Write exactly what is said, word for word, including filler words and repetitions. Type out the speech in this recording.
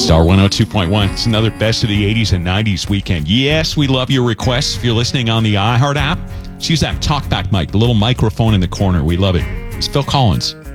Star one oh two point one. It's another Best of the eighties and nineties weekend. Yes, we love your requests. If you're listening on the iHeart app, just use that talkback mic, the little microphone in the corner. We love it. It's Phil Collins.